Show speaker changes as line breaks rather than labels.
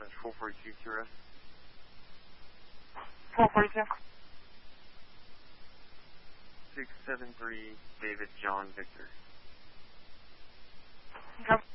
442 Kira.
442.
673 David John Victor.
Okay.